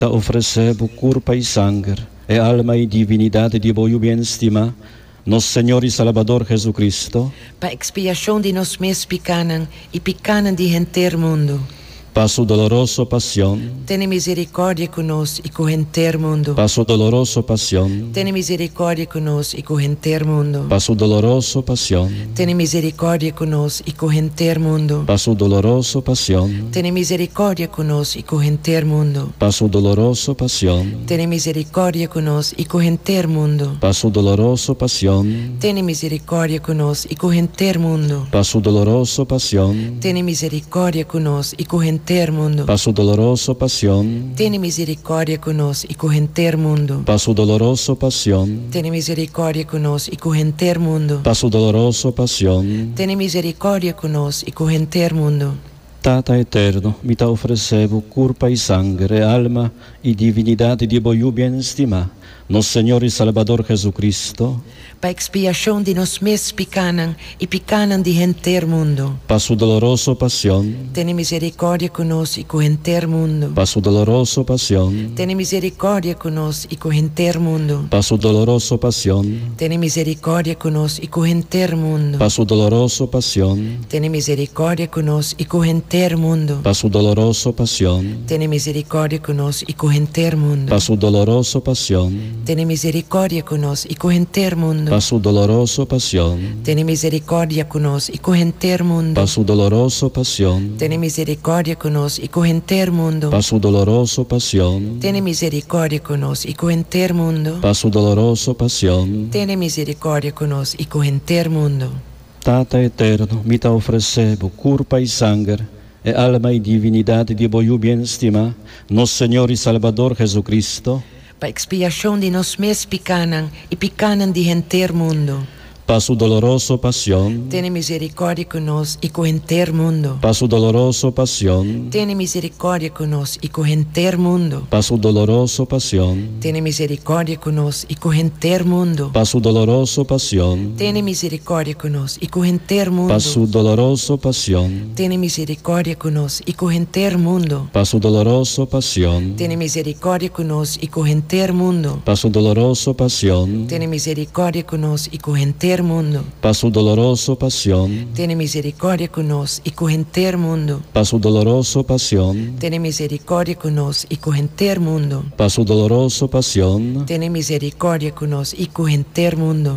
Te ofrecebo corpo e sangue, e alma e divinidade de vosso bem-estima, nosso Senhor e Salvador Jesucristo, para expiação de nós mesmos picanan e picanan de gente mundo. para sua dolorosa paixão, Tene misericórdia conosco e com gente mundo. para sua dolorosa paixão, Tene misericórdia conosco e com gente mundo. para sua dolorosa paixão, Tene misericórdia conosco e com gente mundo. para sua dolorosa paixão, Tene misericórdia conosco e com gente mundo. para sua dolorosa paixão, Tene misericórdia conosco e com gente mundo. para sua dolorosa paixão, Tene misericórdia conosco e com gente mundo. para sua dolorosa paixão, Tene misericórdia conosco e com gente mundo. para sua dolorosa paixão, Tene misericórdia conosco e com gente mundo. para sua dolorosa paixão, Tene misericórdia conosco e com gente mundo. para sua dolorosa paixão. Tene misericórdia conosco e com gente mundo. Tata eterno, mi te ofrecebo corpo e sangue, e alma e divinidade de vosso bem-estima, nosso Senhor e Salvador Jesucristo, para expiação de nós mesmos picanan e picanan de gente mundo. para sua dolorosa paixão, Tene misericórdia conosco e com gente mundo. para sua dolorosa paixão, Tene misericórdia conosco e com gente mundo. para sua dolorosa paixão, Tene misericórdia conosco e com gente mundo. para sua dolorosa paixão, Tene misericórdia conosco e com gente mundo. para sua dolorosa paixão, Tene misericórdia conosco e com gente mundo. para sua dolorosa paixão, Tene misericórdia conosco e com gente mundo. para sua dolorosa paixão, Tene misericórdia conosco e com gente mundo. para sua dolorosa paixão, Tene misericórdia conosco e com gente mundo. para sua dolorosa paixão, Tene misericórdia conosco e com gente mundo. para sua dolorosa paixão. Tene misericórdia conosco e com gente mundo. Tata eterno, mi te ofrecebo corpo e sangue, e alma e divinidade de vosso bem-estima, nosso Senhor e Salvador Jesucristo, para expiação de nós mesmos picanan e picanan de gente mundo. para sua dolorosa paixão, Tene misericórdia conosco e com gente mundo. para sua dolorosa paixão, Tene misericórdia conosco e com gente mundo. para sua dolorosa paixão, Tene misericórdia conosco e com gente mundo. para sua dolorosa paixão, Tene misericórdia conosco e com gente mundo. para sua dolorosa paixão, Tene misericórdia conosco e com gente mundo. para sua dolorosa paixão, Tene misericórdia conosco e com gente mundo. para sua dolorosa paixão, Tene misericórdia conosco e com gente mundo. para sua dolorosa paixão, Tene misericórdia conosco e com gente mundo. para sua dolorosa paixão, Tene misericórdia conosco e com gente mundo. para sua dolorosa paixão. Tene misericórdia conosco e com gente mundo.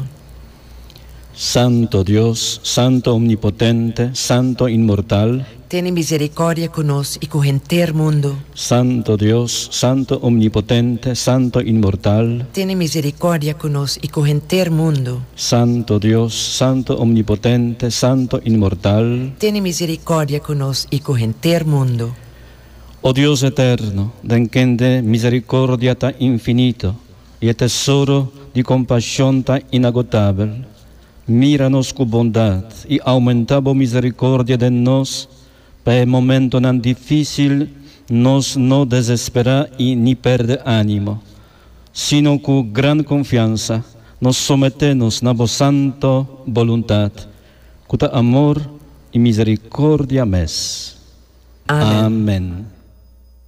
Santo Dios, Santo Omnipotente, Santo Inmortal, Tene misericórdia conosco e com gente mundo. Santo Dios, Santo Omnipotente, Santo Inmortal, Tene misericórdia conosco e com gente mundo. Santo Dios, Santo Omnipotente, Santo Inmortal. Tene misericórdia conosco e com gente mundo. Oh Dios eterno, de quien de misericordia tan infinito y el tesoro de compasión tan inagotable, míranos con bondad y aumenta tu misericordia de nos, para el momento tan difícil nos no desespera y ni perde ánimo, sino con gran confianza nos sometemos a tu santa voluntad, con amor y misericordia mes. Amén. Amén.